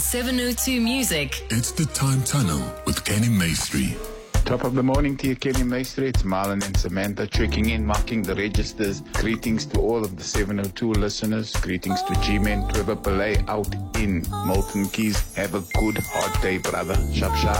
702 Music. It's the Time Tunnel with Kenny Maestri. Top of the morning to you, Kenny Maestri. It's Marlon and Samantha checking in, marking the registers. Greetings to all of the 702 listeners. Greetings to G-Man Trevor Pillay out in Milton Keys. Have a good hot day, brother. Sharp, sharp.